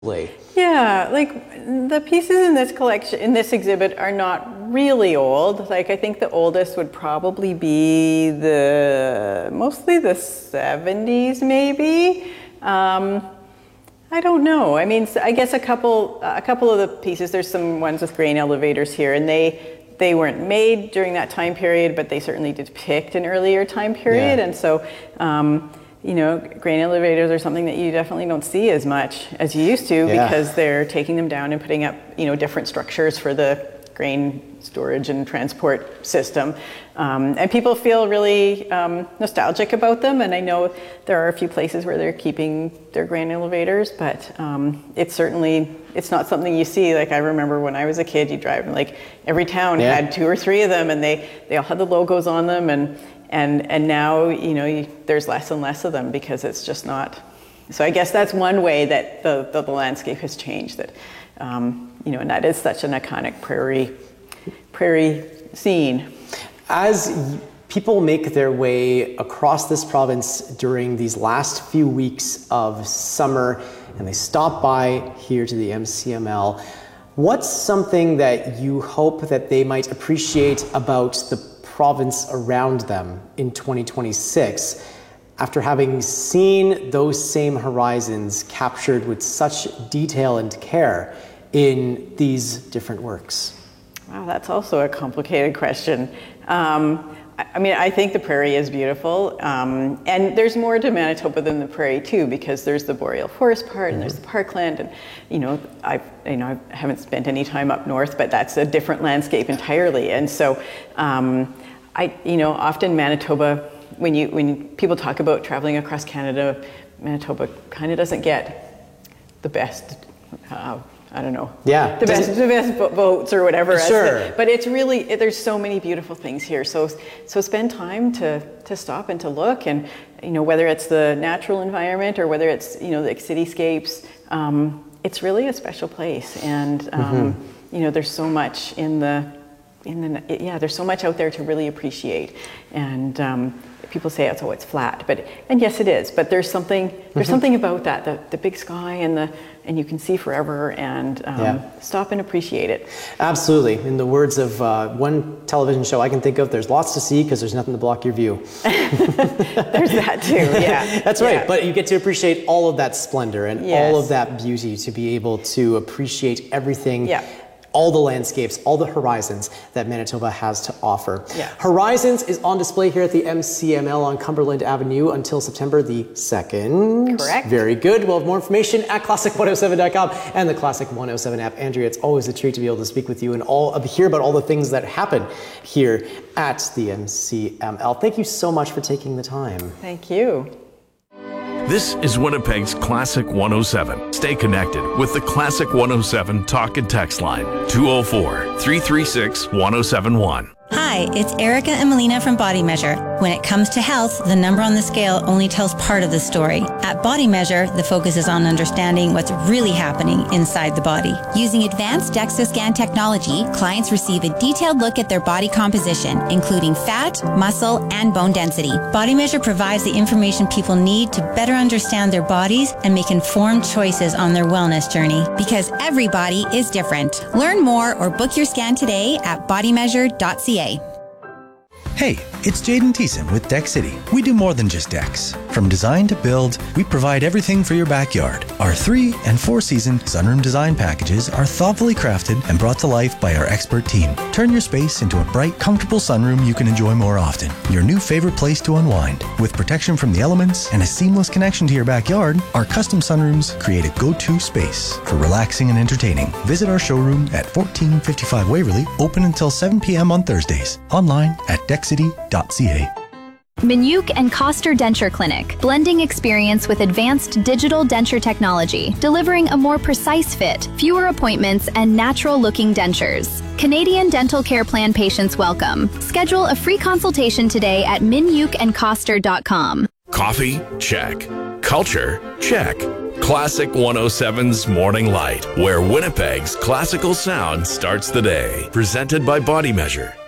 Late. Yeah, like the pieces in this collection, in this exhibit, are not really old. Like I think the oldest would probably be mostly the 70s, maybe. I don't know. I mean, I guess a couple of the pieces. There's some ones with grain elevators here, and they weren't made during that time period, but they certainly depict an earlier time period, and so. You know, grain elevators are something that you definitely don't see as much as you used to because they're taking them down and putting up, you know, different structures for the grain storage and transport system. And people feel really nostalgic about them. And I know there are a few places where they're keeping their grain elevators, but it's not something you see. Like I remember when I was a kid, you drive and like every town had 2 or 3 of them, and they all had the logos on them, and now, you know, there's less and less of them because it's just not. So I guess that's one way that the landscape has changed. That you know, and that is such an iconic prairie scene. As people make their way across this province during these last few weeks of summer, and they stop by here to the MCML, what's something that you hope that they might appreciate about the province around them in 2026 after having seen those same horizons captured with such detail and care in these different works? Wow, that's also a complicated question. I mean, I think the prairie is beautiful, and there's more to Manitoba than the prairie too, because there's the boreal forest part, and there's the parkland, and you know, I haven't spent any time up north, but that's a different landscape entirely, and so often Manitoba, when people talk about traveling across Canada, Manitoba kind of doesn't get the best. I don't know. Yeah. The best boats or whatever. Sure. But it's really, there's so many beautiful things here. So spend time to stop and to look, and you know, whether it's the natural environment or whether it's, you know, the cityscapes, it's really a special place. And you know, there's so much there's so much out there to really appreciate. And people say it's flat, and yes it is, but there's something about that, the big sky and you can see forever, and stop and appreciate it. Absolutely. In the words of one television show I can think of, there's lots to see because there's nothing to block your view. There's that too, yeah. That's right, but you get to appreciate all of that splendor and all of that beauty, to be able to appreciate everything. All the landscapes, all the horizons that Manitoba has to offer. Horizons is on display here at the MCML on Cumberland Avenue until September the 2nd. Correct. Very good. We'll have more information at classic107.com and the Classic 107 app. Andrea, it's always a treat to be able to speak with you and hear about all the things that happen here at the MCML. Thank you so much for taking the time. Thank you. This is Winnipeg's Classic 107. Stay connected with the Classic 107 talk and text line, 204-336-1071. Hi, it's Erica and Melina from Body Measure. When it comes to health, the number on the scale only tells part of the story. At Body Measure, the focus is on understanding what's really happening inside the body. Using advanced DEXA scan technology, clients receive a detailed look at their body composition, including fat, muscle, and bone density. Body Measure provides the information people need to better understand their bodies and make informed choices on their wellness journey, because every body is different. Learn more or book your scan today at bodymeasure.ca. Hey, it's Jaden Thiessen with Deck City. We do more than just decks. From design to build, we provide everything for your backyard. Our 3- and 4-season sunroom design packages are thoughtfully crafted and brought to life by our expert team. Turn your space into a bright, comfortable sunroom you can enjoy more often. Your new favorite place to unwind. With protection from the elements and a seamless connection to your backyard, our custom sunrooms create a go-to space for relaxing and entertaining. Visit our showroom at 1455 Waverly, open until 7 p.m. on Thursdays. Online at deckcity.ca. Minuk and Coster Denture Clinic, blending experience with advanced digital denture technology, delivering a more precise fit, fewer appointments, and natural-looking dentures. Canadian Dental Care Plan patients welcome. Schedule a free consultation today at minukandcoster.com. Coffee? Check. Culture? Check. Classic 107's Morning Light, where Winnipeg's classical sound starts the day. Presented by Body Measure.